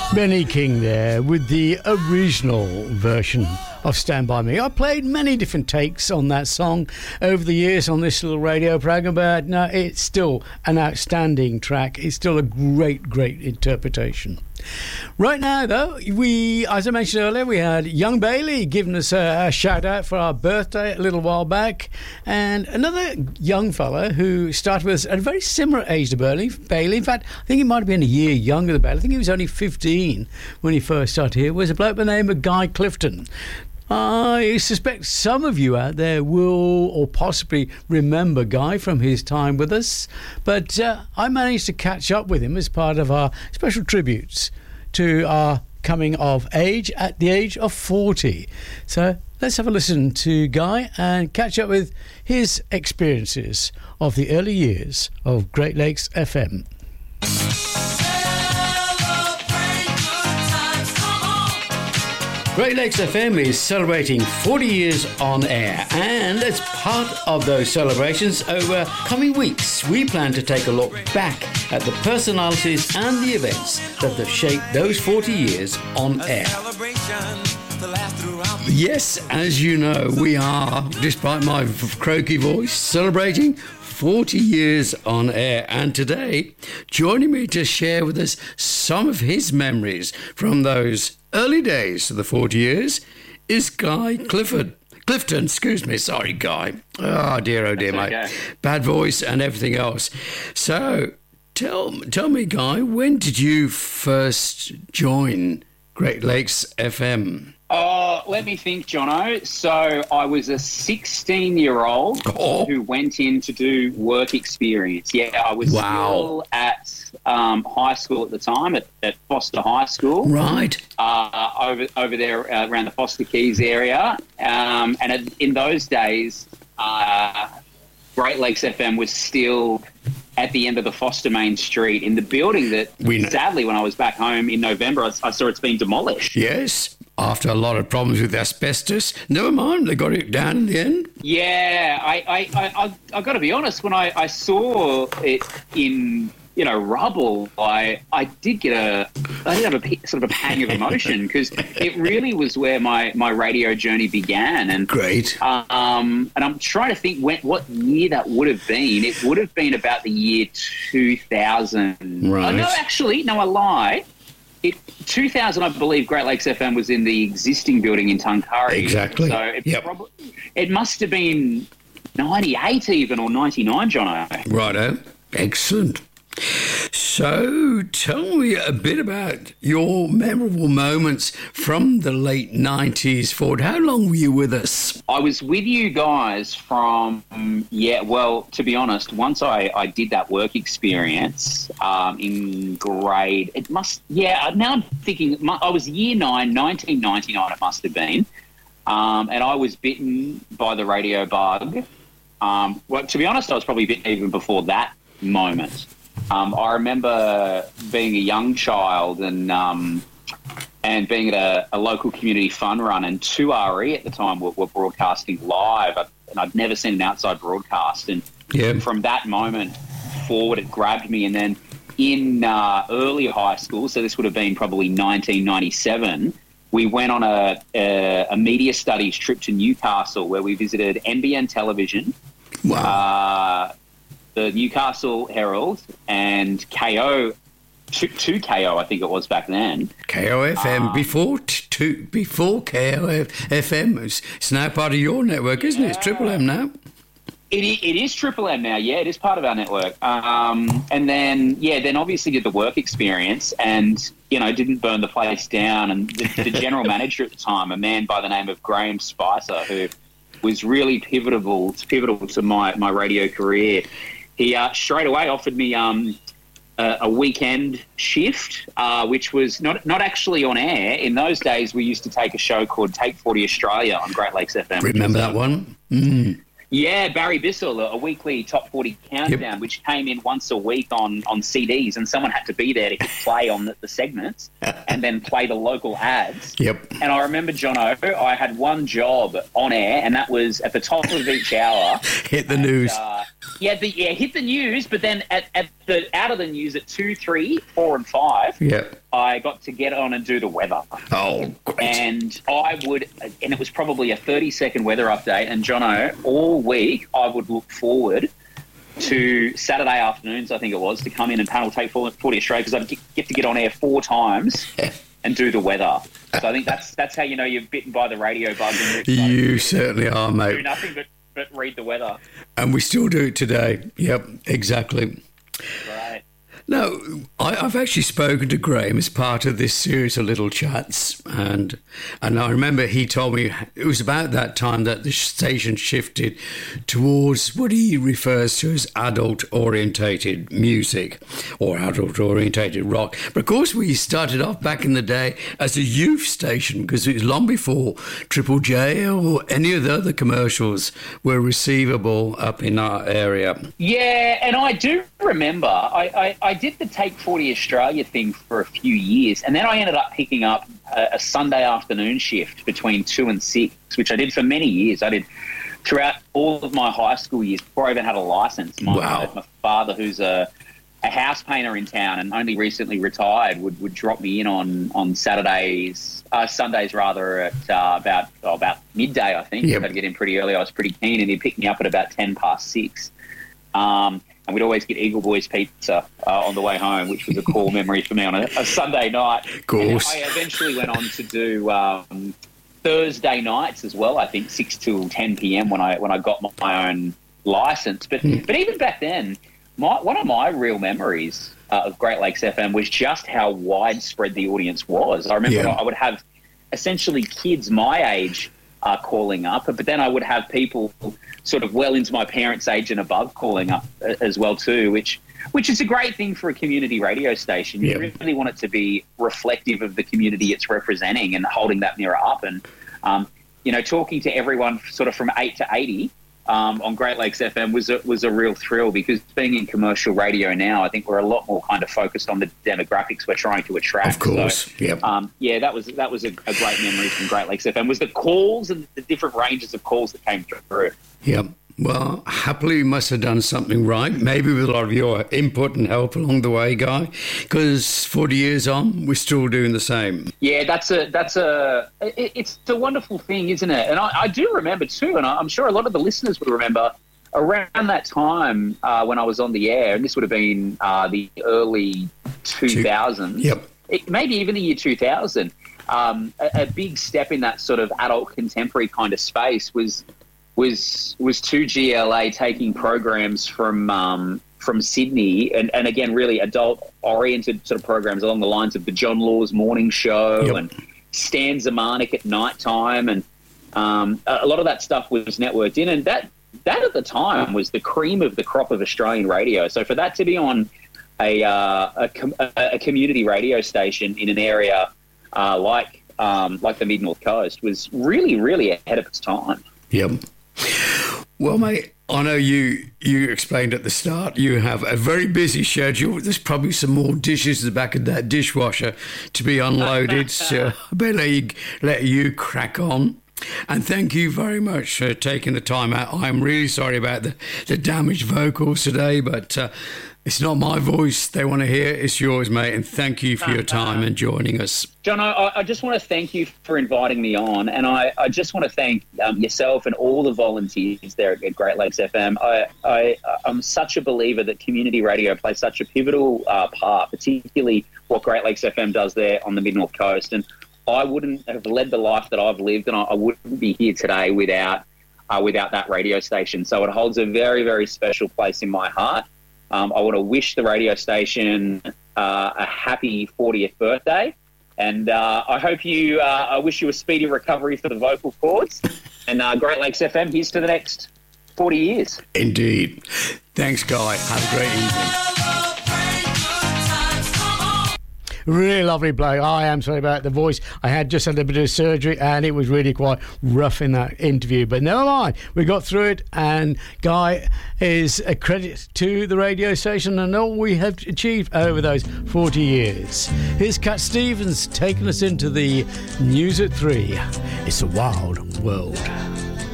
Benny King there with the original version of Stand By Me. I played many different takes on that song over the years on this little radio program, but no, it's still an outstanding track. It's still a great interpretation. Right now, though, as I mentioned earlier, we had Young Bailey giving us a shout out for our birthday a little while back, and another young fella who started with us at a very similar age to Bailey. In fact, I think he might have been a year younger than Bailey. I think he was only 15 when he first started here. Was a bloke by the name of Guy Clifton. I suspect some of you out there will or possibly remember Guy from his time with us, but I managed to catch up with him as part of our special tributes to our coming of age at the age of 40. So let's have a listen to Guy and catch up with his experiences of the early years of Great Lakes FM. Great Lakes FM is celebrating 40 years on air, and as part of those celebrations over coming weeks, we plan to take a look back at the personalities and the events that have shaped those 40 years on air. Yes, as you know, we are, despite my croaky voice, celebrating 40 years on air, and today, joining me to share with us some of his memories from those early days of the 40 years is Guy Clifton, excuse me. Sorry, Guy. Oh, dear, mate. Okay. Bad voice and everything else. So, tell me, Guy, when did you first join Great Lakes FM? Oh, let me think, Jono. So I was a 16-year-old who went in to do work experience. Yeah, I was still at high school at the time, at Foster High School. Right. Over there around the Foster Keys area. And in those days, Great Lakes FM was still at the end of the Foster Main Street in the building that, sadly, when I was back home in November, I saw it's been demolished. Yes. After a lot of problems with asbestos. Never mind, they got it down in the end. Yeah, I got to be honest, when I saw it in, rubble, I did have a sort of a pang of emotion because it really was where my radio journey began. And great. And I'm trying to think what year that would have been. It would have been about the year 2000. Right. No, I lied. 2000, I believe, Great Lakes FM was in the existing building in Tuncurry. Exactly. So it must have been 98 even, or 99, Jono. Righto. Excellent. So tell me a bit about your memorable moments from the late 90s forward. How long were you with us? I was with you guys from, to be honest, once I did that work experience in grade, now I'm thinking, I was year 9, 1999 it must have been, and I was bitten by the radio bug. To be honest, I was probably bitten even before that moment. I remember being a young child and being at a local community fun run, and 2RE at the time were broadcasting live, and I'd never seen an outside broadcast. And from that moment forward, it grabbed me. And then in early high school, so this would have been probably 1997, we went on a media studies trip to Newcastle where we visited NBN Television. Wow. The Newcastle Herald and KO, 2KO I think it was back then. KO FM, before KO FM, it's now part of your network, isn't it? It's Triple M now. It is Triple M now, yeah, it is part of our network. And then obviously did the work experience and, didn't burn the place down. And the general manager at the time, a man by the name of Graham Spicer, who was really pivotal to my radio career. He straight away offered me a weekend shift, which was not actually on air. In those days, we used to take a show called Take 40 Australia on Great Lakes FM. Remember that one? Mm. Yeah, Barry Bissell, a weekly top 40 countdown, which came in once a week on CDs, and someone had to be there to hit play on the segments and then play the local ads. Yep. And I remember, Jono, I had one job on air, and that was at the top of each hour. Hit the news. hit the news, but then out of the news at 2, 3, 4 and 5, I got to get on and do the weather. Oh, great. And it was probably a 30-second weather update, and Jono, all week I would look forward to Saturday afternoons, I think it was, to come in and panel take 40 Australia, because I'd get to get on air 4 times and do the weather. So I think that's how you know you're bitten by the radio bug. You certainly are, mate. Do nothing but read the weather. And we still do it today. Yep, exactly. Right. Now, I've actually spoken to Graham as part of this series of little chats, and I remember he told me it was about that time that the station shifted towards what he refers to as adult-orientated music or adult-orientated rock. But of course, we started off back in the day as a youth station, because it was long before Triple J or any of the other commercials were receivable up in our area. Yeah, and I do remember I did the Take 40 Australia thing for a few years, and then I ended up picking up a Sunday afternoon shift between 2 and 6, which I did for many years. I did throughout all of my high school years before I even had a license. My father, who's a house painter in town and only recently retired, would drop me in on Sundays rather, at about midday, I think. Yep. I had to get in pretty early. I was pretty keen, and he'd pick me up at about 6:10. And we'd always get Eagle Boys pizza on the way home, which was a cool memory for me on a Sunday night. Of course. And I eventually went on to do Thursday nights as well, I think 6 till 10 p.m. when I got my own license. But even back then, one of my real memories of Great Lakes FM was just how widespread the audience was. I remember I would have essentially kids my age calling up, but then I would have people sort of well into my parents' age and above calling up as well too, which is a great thing for a community radio station. You really want it to be reflective of the community it's representing and holding that mirror up. And talking to everyone sort of from 8 to 80 on Great Lakes FM was a real thrill, because being in commercial radio now, I think we're a lot more kind of focused on the demographics we're trying to attract. Of course, so, that was a great memory from Great Lakes FM, was the calls and the different ranges of calls that came through. Yep. Well, happily you must have done something right, maybe with a lot of your input and help along the way, Guy, because 40 years on, we're still doing the same. Yeah, it's a wonderful thing, isn't it? And I do remember too, and I'm sure a lot of the listeners would remember, around that time when I was on the air, and this would have been the early 2000s, maybe even the year 2000, a big step in that sort of adult contemporary kind of space was 2GLA taking programs from Sydney and again really adult oriented sort of programs along the lines of the John Laws morning show and Stan Zamanek at night time, and a lot of that stuff was networked in, and that at the time was the cream of the crop of Australian radio. So for that to be on a community radio station in an area like the Mid North Coast was really, really ahead of its time. Yep. Well, mate, I know you explained at the start you have a very busy schedule. There's probably some more dishes in the back of that dishwasher to be unloaded, so I better let you crack on. And thank you very much for taking the time out. I'm really sorry about the damaged vocals today, but it's not my voice they want to hear, it's yours, mate, and thank you for your time and joining us. John, I just want to thank you for inviting me on, and I just want to thank yourself and all the volunteers there at Great Lakes FM. I'm such a believer that community radio plays such a pivotal part, particularly what Great Lakes FM does there on the Mid-North Coast, and I wouldn't have led the life that I've lived, and I wouldn't be here today without that radio station. So it holds a very, very special place in my heart. I want to wish the radio station a happy 40th birthday, and I hope I wish you a speedy recovery for the vocal cords. And Great Lakes FM, here's to the next 40 years. Indeed. Thanks, Guy. Have a great evening. Really lovely bloke. I am sorry about the voice. I had just had a bit of surgery and it was really quite rough in that interview. But never mind. We got through it, and Guy is a credit to the radio station and all we have achieved over those 40 years. Here's Cat Stevens taking us into the news at 3. It's a wild world.